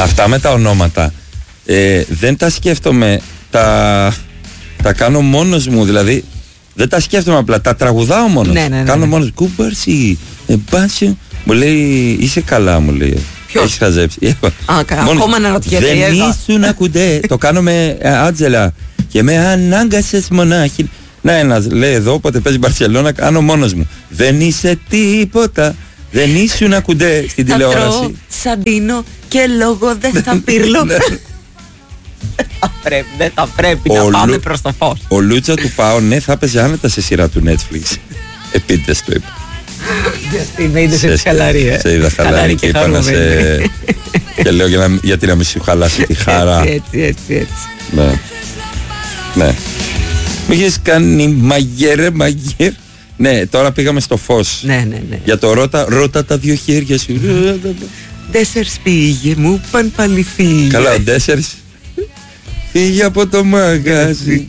Αυτά με τα ονόματα δεν τα σκέφτομαι, τα κάνω μόνος μου, δηλαδή δεν τα σκέφτομαι απλά, τα τραγουδάω μόνος. Ναι. Κάνω μόνος, Κούμπαρση, Εμπάσιο, μου λέει είσαι καλά, μου λέει. Ποιος? Έχεις χαζέψει. Ακόμα να ρωτιέται. Δεν ήσουν ακουντέ. Το κάνω με Άτζελα και με ανάγκασες μονάχη. Να ένας λέει εδώ, όποτε παίζει Μπαρσελόνα, κάνω μόνος μου. Δεν είσαι τίποτα. Δεν ήσουν ακουντέ στην τηλεόραση. Θα τρώω σαντίνο και λόγο δεν θα πυρλώ. Δεν θα πρέπει να πάμε προς το φως. Ο Λούτσα του ΠΑΟ, ναι, θα έπαιζε άνετα σε σειρά του Netflix. Επίτηδες το είπα. Με είδες έτσι χαλαρή, σε είδα χαλαρή και είπα να σε... Και λέω γιατί να μην σου χαλάσει τη χαρά. Έτσι. Ναι. Μη έχεις κάνει μαγέρ. Ναι, τώρα πήγαμε στο φως. Ναι. Για το ρώτα τα δύο χέρια σου. Ντέσσερς πήγε, μου παν πάλι φύγε. Καλά, ο Ντέσσερς φύγε από το μαγάζι.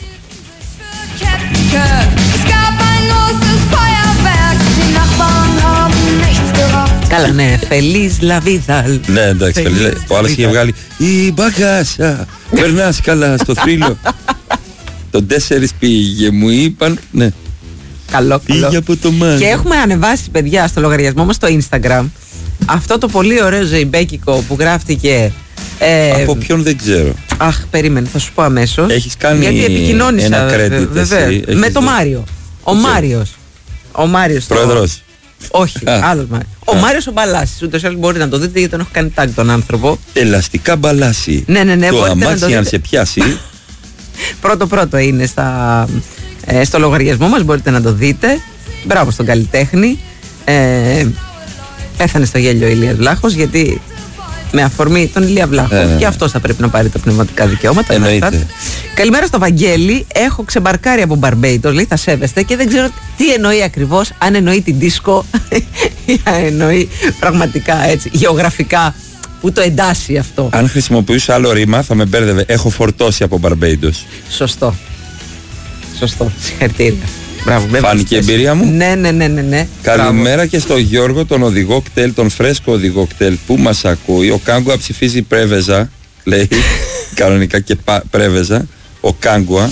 Καλά, ναι, Feliz la vida. Ναι, εντάξει, ο άλλος είχε βγάλει η μπαγάσα, περνάς καλά στο θρύλο. Το Ντέσσερις πήγε, μου είπαν, ναι. Καλό. Φύγε από το μάγαζι. Και έχουμε ανεβάσει, παιδιά, στο λογαριασμό μας στο Instagram αυτό το πολύ ωραίο ζεϊμπέκικο που γράφτηκε. Από ποιον δεν ξέρω. Αχ, περίμενε, θα σου πω αμέσως. Έχεις κάνει γιατί επικοινώνησα ένα credit εσύ. Με τον Μάριο. Ο Μάριος. Πρόεδρος. Όχι, άλλος Μάριος. Ο Μάριος ο Μπαλάσης. Ούτως ή άλλως μπορείτε να το δείτε γιατί τον έχω κάνει tag τον άνθρωπο. Ελαστικά Μπαλάση. Ναι. Το αμάξι αν σε πιάσει. Πρώτο είναι στο λογαριασμό μας, μπορείτε να το δείτε. Μπράβο στον καλλιτέχνη. Πέθανε στο γέλιο ο Ηλίας Βλάχος, γιατί με αφορμή τον Ηλία Βλάχο και αυτός θα πρέπει να πάρει τα πνευματικά δικαιώματα. Εννοείται. Καλημέρα στο Βαγγέλη. Έχω ξεμπαρκάρει από Μπαρμπέιτος, λέει, θα σέβεστε, και δεν ξέρω τι εννοεί ακριβώς, αν εννοεί την δίσκο ή αν εννοεί πραγματικά έτσι γεωγραφικά που το εντάσσει αυτό. Αν χρησιμοποιούσα άλλο ρήμα θα με μπέρδευε. Έχω φορτώσει από Μπαρμπέιτος. Σωστό. Συγχαρητήρια. Μπράβο, φάνηκε η εμπειρία μου. Ναι. Καλημέρα και στο Γιώργο, τον οδηγό κτέλ, τον φρέσκο οδηγό κτέλ που μας ακούει. Ο Κάγκουα ψηφίζει Πρέβεζα, λέει. Κανονικά και Πρέβεζα. Ο Κάγκουα.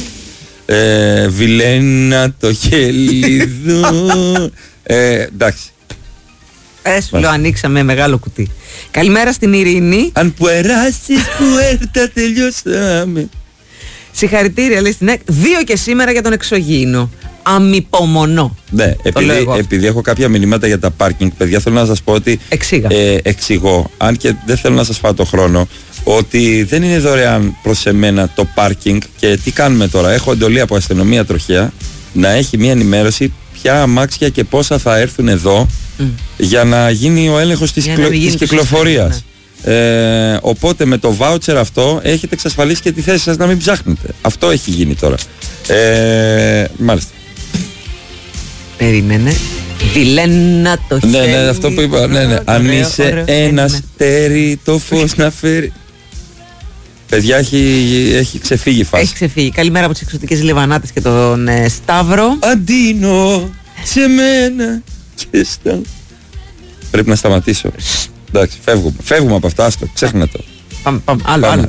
Βιλένα το χελιδό. Εντάξει. Σου λέω, ανοίξαμε μεγάλο κουτί. Καλημέρα στην Ειρήνη. Αν περάσεις puerta τελειώσαμε. Συγχαρητήρια, λέει στην ΕΚ. 2 και σήμερα για τον εξωγήινο. Αμυπομονώ. Ναι, επειδή έχω κάποια μηνύματα για τα πάρκινγκ, παιδιά, θέλω να σας πω ότι εξηγώ, αν και δεν θέλω να σας φάω το χρόνο, ότι δεν είναι δωρεάν προς εμένα το πάρκινγκ. Και τι κάνουμε τώρα? Έχω εντολή από αστυνομία τροχέα να έχει μια ενημέρωση ποια αμάξια και πόσα θα έρθουν εδώ για να γίνει ο έλεγχος της κυκλοφορίας. Οπότε με το voucher αυτό έχετε εξασφαλίσει και τη θέση σας να μην ψάχνετε. Αυτό έχει γίνει τώρα. Μάλιστα. Περίμενε. Βιλένα το χέρι. Ναι, αυτό που είπα. Ναι. Αν είσαι ένας τέρι το φως να φέρει. Παιδιά, έχει ξεφύγει η φάση. Έχει ξεφύγει. Καλημέρα από τις εξωτικές Λιβανάτες και τον Σταύρο. Αντίνο σε μένα και στα... Πρέπει να σταματήσω. Εντάξει, φεύγουμε από αυτά, άστο, ξέχνα το. Πάμε.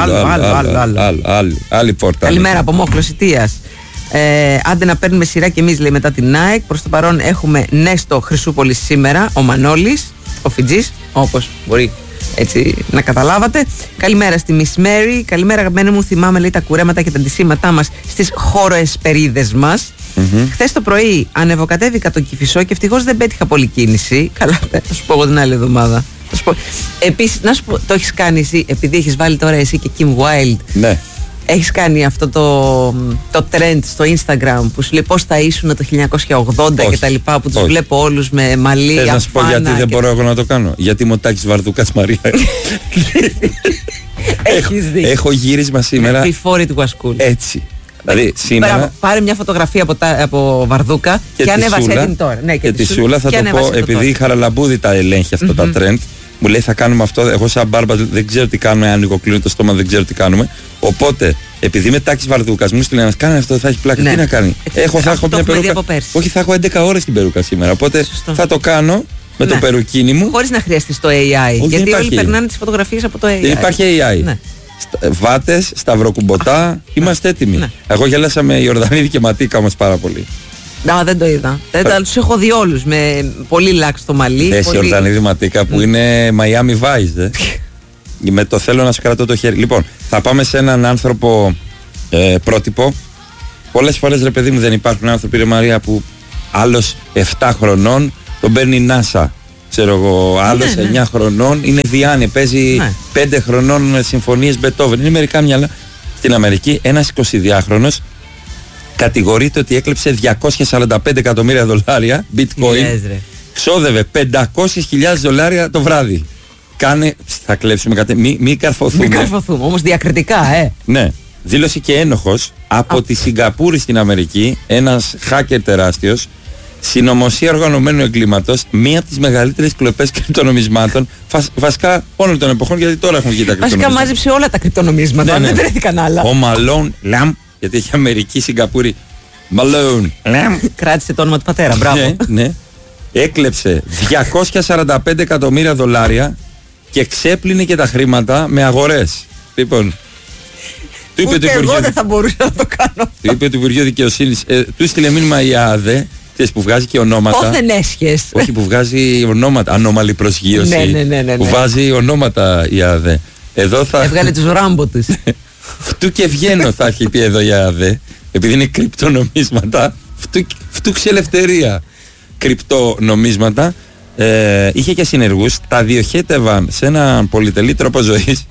Άλλη πόρτα. Καλημέρα από Μόχλο Ιτίας. Άντε να παίρνουμε σειρά και εμείς, λέει, μετά την ΑΕΚ. Προς το παρόν έχουμε Νέστο Χρυσούπολης σήμερα, ο Μανώλης, ο Φιτζής, όπως μπορεί έτσι να καταλάβατε. Καλημέρα στη Miss Mary. Καλημέρα, αγαπημένη μου. Θυμάμαι, λέει, τα κουρέματα και τα αντισήματά μας στις χωροεσπερίδες μας. Χθες το πρωί ανεβοκατέβηκα τον Κηφισό και ευτυχώς δεν πέτυχα πολύ κίνηση. Καλά, θα σου πω εγώ την άλλη εβδομάδα. Επίσης, να σου πω, το έχεις κάνει εσύ, επειδή έχεις βάλει τώρα εσύ και Kim Wilde. Ναι. Έχεις κάνει αυτό το trend στο Instagram που σου λέει πώς θα ήσουν το 1980 και τα λοιπά, που τους βλέπω όλους με μαλλί. Θες να σου πω γιατί δεν μπορώ εγώ να το κάνω? Γιατί είμαι ο Τάκης Βαρδούκας, Μαρία. Έχεις δει. Έχω γύρισμα σήμερα. Before it was cool. Έτσι. Δηλαδή σήμερα. Πάρε μια φωτογραφία από Βαρδούκα και ανέβασε την τώρα. Ναι, και τη Σούλα θα το πω, επειδή η Χαραλαμπούδη τα ελέγχει αυτά τα trend. Μου λέει θα κάνουμε αυτό. Εγώ σαν μπάρμπα δεν ξέρω τι κάνουμε. Αν νοικοκλίνω το στόμα δεν ξέρω τι κάνουμε. Οπότε επειδή είμαι Τάκης Βαρδούκας, μου στείλει ένας, κάνε αυτό, θα έχει πλάκα. Τι να κάνει? Θα έχω μια περούκα. Όχι, θα έχω 11 ώρες την περούκα σήμερα. Οπότε θα το κάνω με το περουκίνι μου. Χωρίς να χρειαστείς το AI. Γιατί όλοι περνάνε τις φωτογραφίες από το AI. Δεν υπάρχει AI. Ναι. Βάτες, σταυροκουμποτά, είμαστε έτοιμοι. Ναι. Εγώ γέλασα με Ιορδανίδη και Ματίκα όμως πάρα πολύ. Δεν το είδα. Τους έχω δει όλους με πολύ λάξ στο μαλλί. Θες πολύ... Ιορδανίδη Ματίκα που είναι Miami Vice. Με το θέλω να σου κρατώ το χέρι. Λοιπόν, θα πάμε σε έναν άνθρωπο πρότυπο. Πολλές φορές, ρε παιδί μου, δεν υπάρχουν άνθρωποι, ρε Μαρία, που άλλος 7 χρονών τον παίρνει η NASA. Ξέρω εγώ, άλλος 9 χρονών είναι διάνοια, παίζει 5 χρονών συμφωνίες Μπετόβεν. Είναι μερικά μυαλά. Στην Αμερική, ένας 22χρονος κατηγορείται ότι έκλεψε $245 εκατομμύρια bitcoin. Ξόδευε $500,000 το βράδυ. Θα κλέψουμε κάτι. Μην καρφωθούμε. Μην καρφωθούμε, όμως διακριτικά, Ναι. Δήλωσε και ένοχος από τη Σιγκαπούρη στην Αμερική, ένας hacker τεράστιος, συνωμοσία οργανωμένου εγκλήματος, μία από τις μεγαλύτερες κλοπές κρυπτονομισμάτων, βασικά όλων των εποχών, γιατί τώρα έχουν βγει τα κρυπτονομίσματα. Βασικά μάζεψε όλα τα κρυπτονομίσματα, δεν βρέθηκαν άλλα. Ο Μαλόν Λαμ, γιατί έχει Αμερική, Σιγκαπούρη. Μαλόν Λαμ. Κράτησε το όνομα του πατέρα, μπράβο. Ναι. Έκλεψε $245 εκατομμύρια και ξέπλυνε και τα χρήματα με αγορές. Λοιπόν, ούτε εγώ δεν θα μπορούσα να το κάνω. Του είπε το Υπουργείο Δικαιοσύνης, του στείλε μήνυμα η ΑΔΕ, που βγάζει και ονόματα. Πόθεν έσχες. Όχι, που βγάζει ονόματα. Ανώμαλη προσγείωση. Ναι. Που βάζει ονόματα η ΑΔΕ. Εδώ θα... Έβγαλε τους Ράμπο τους. Φτού και βγαίνω, θα έχει πει εδώ η ΑΔΕ. Επειδή είναι κρυπτονομίσματα. Φτούξη ελευθερία. Κρυπτονομίσματα. Είχε και συνεργούς. Τα διοχέτευαν σε έναν πολυτελή τρόπο ζωής.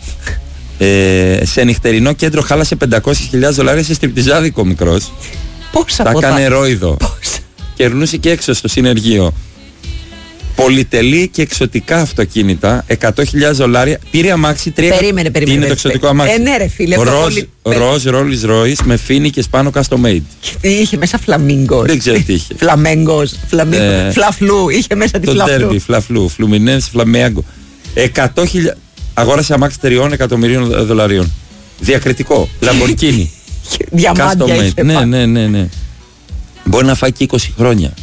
Σε νυχτερινό κέντρο χάλασε $500,000 σε στριπτιζάδικο μικρός. Πόσα τα έκανε ρόιδο. Κερνούσε και έξω στο συνεργείο. Πολυτελή και εξωτικά αυτοκίνητα, $100,000. Πήρε αμάξι 3. Περίμενε. Τι είναι το εξωτικό αμάξι? Ναι, ρε φίλε. Ροζ Rolls Royce με φίνικες πάνω custom made. Και είχε μέσα φλαμίγκος. Δεν ξέρω τι είχε. Φλαμέγκος. Φλαφλού. Είχε μέσα τη φλαφλού. Το τέρμπι, φλαφλού. Φλουμινένς, φλαμέγκο. 100.000. Αγόρασε αμάξι $3 εκατομμυρίων. Διακριτικό. Λαμπορκίνι. Διαμάντια είχε. Ναι. Μπορεί να φάει και 20 χρόνια.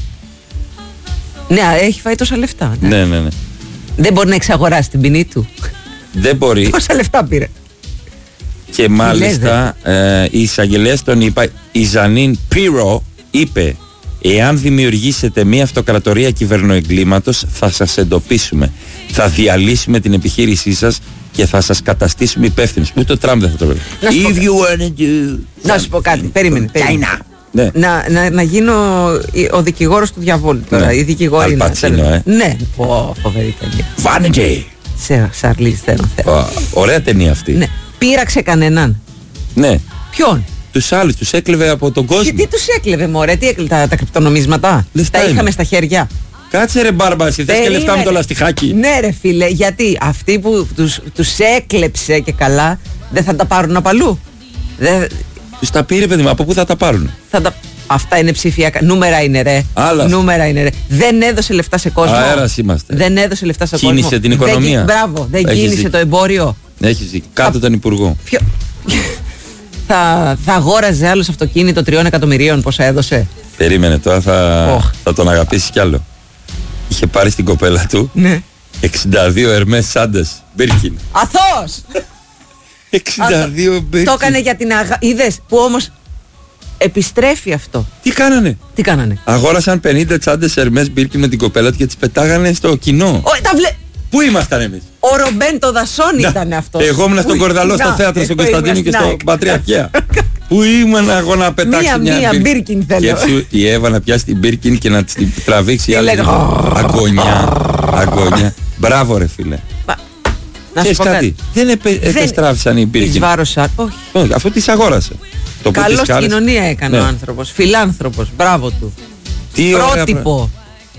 Ναι, έχει φάει τόσα λεφτά. Ναι. Δεν μπορεί να εξαγοράσει την ποινή του. Δεν μπορεί. Πόσα λεφτά πήρε. Και μάλιστα η εισαγγελέας τον είπε, η Ζανίν Πύρο είπε, εάν δημιουργήσετε μια αυτοκρατορία κυβερνοεγκλήματος θα σας εντοπίσουμε. Θα διαλύσουμε την επιχείρησή σας και θα σας καταστήσουμε υπεύθυνους. Ούτε ο Τραμπ δεν θα το πει. Να σου πω κάτι, περίμενε. Ναι. Να γίνω ο δικηγόρος του διαβόλου τώρα. Ναι. Η δικηγόρη είναι. Ναι. Φοβερή ταινία. Vanity. Σαρλίζ, θέλω. Ωραία ταινία αυτή. Ναι. Πείραξε κανέναν. Ναι. Ποιον? Τους άλλους, τους έκλεβε από τον κόσμο. Και τι τους έκλεβε, μωρέ, τι έκλεβε, τα κρυπτονομίσματα. Λεφτά τα είχαμε στα χέρια. Κάτσε ρε μπάρμπα, εσύ θες και λεφτά με το λαστιχάκι. Ναι ρε φίλε, γιατί αυτοί που τους έκλεψε και καλά δεν θα τα πάρουν απαλού. Τους τα πήρε παιδί μου, από πού θα τα πάρουν? Αυτά είναι ψηφιακά. Νούμερα είναι ρε. Νούμερα είναι ρε. Δεν έδωσε λεφτά σε κόσμο. Αέρας είμαστε. Δεν έδωσε λεφτά σε κόσμο. Κίνησε την οικονομία. Μπράβο, δεν κίνησε το εμπόριο. Έχεις δίκιο. Κάτω τον Υπουργό. Θα αγόραζε άλλος αυτοκίνητο 3 εκατομμυρίων, πόσα έδωσε? Περίμενε, τώρα θα τον αγαπήσει κι άλλο. Είχε πάρει στην κοπέλα του 62 Ερμές Σάντες Μπίρκιν. Αθώος! 62 Μπίρκιν. Το έκανε για την είδες που όμως επιστρέφει αυτό. Τι κάνανε? Αγόρασαν 50 τσάντες Ερμές Μπίρκιν με την κοπέλα του και τις πετάγανε στο κοινό. Πού ήμασταν εμείς? Ο Ρομπέντο Δασόν ήταν αυτό. Εγώ ήμουν στον Κορδαλό, στο θέατρο, στον Κωνσταντίνο και στο Πατριαρχία. Πού ήμουν εγώ να πετάξει μια Μπίρκιν θέλω. Σκέψου η Εύα να πιάσει την Μπίρκιν και να την τραβήξει. Αγωνιά. Μπράβο ρε φίλε. Να σου πω κάτι. Δεν επεστράφησαν οι Μπίρκιν. Τις βάρωσαν. Όχι. Αφού τις αγόρασε. Καλώς στην κοινωνία έκανε ο άνθρωπος. Φιλάνθρωπος. Μπράβο του. Πρότυπο.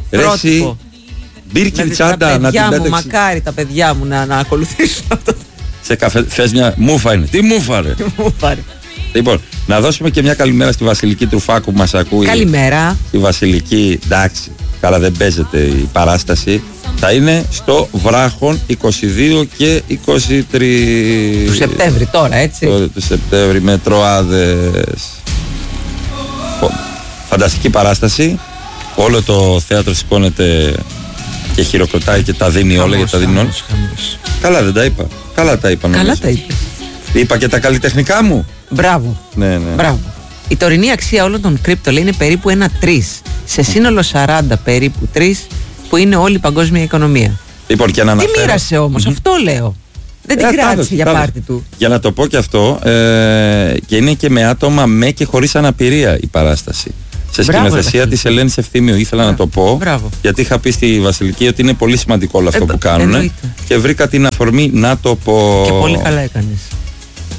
Μπίρκιν τσάντα να την πέταξε. Μακάρι τα παιδιά μου να ακολουθήσουν αυτό. Σε καφέ, θες μια μούφα είναι. Τι μούφα ρε. Λοιπόν, να δώσουμε και μια καλημέρα στη Βασιλική Τρουφάκου που μας ακούει. Καλημέρα. Στη Βασιλική, εντάξει, καλά δεν παίζεται η παράσταση. Θα είναι στο Βράχον 22 και 23 του Σεπτέμβρη τώρα, έτσι. Του Σεπτέμβρη με Τροάδες. Φανταστική παράσταση. Όλο το θέατρο σηκώνεται και χειροκροτάει και τα δίνει όλα, γιατί τα δίνει όλα. Καλά δεν τα είπα? Καλά τα είπα, νομίζω. Καλά τα είπε. Είπα και τα καλλιτεχνικά μου. Μπράβο. Ναι. Μπράβο. Η τωρινή αξία όλων των κρύπτο, λέει, είναι περίπου 1 3. Σε σύνολο 40 περίπου 3, που είναι όλη η παγκόσμια οικονομία. Λοιπόν, και να αναφέρω... Τι μοίρασε όμως, αυτό λέω. Δεν την κράτησε για πάρτι του. Για να το πω και αυτό, και είναι και με άτομα με και χωρίς αναπηρία η παράσταση. Σε σκηνοθεσία της Ελένης Ευθύμιου, ήθελα να το πω. Γιατί είχα πει στη Βασιλική ότι είναι πολύ σημαντικό όλο αυτό που κάνουν. Και βρήκα την αφορμή να το πω. Και πολύ καλά έκανες.